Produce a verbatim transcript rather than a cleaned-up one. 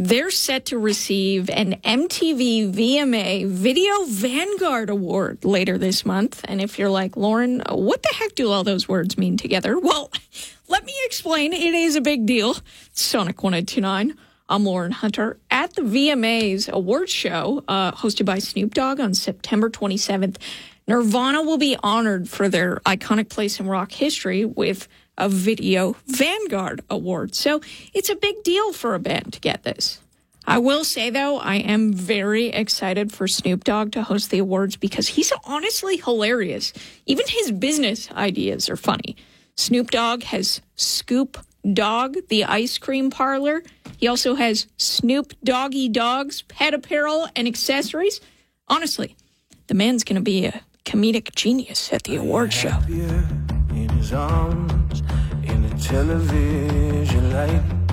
They're set to receive an M T V V M A Video Vanguard Award later this month. And if you're like, Lauren, what the heck do all those words mean together? Well, let me explain. It is a big deal. Sonic one oh two nine. I'm Lauren Hunter. At the V M A's award show, uh, hosted by Snoop Dogg on September twenty-seventh, Nirvana will be honored for their iconic place in rock history with a Video Vanguard Award. So it's a big deal for a band to get this. I will say, though, I am very excited for Snoop Dogg to host the awards because he's honestly hilarious. Even his business ideas are funny. Snoop Dogg has Scoop Dog, the ice cream parlor. He also has Snoop Doggy Dogs, pet apparel, and accessories. Honestly, the man's going to be a comedic genius at the award show. In his arms, in the television light.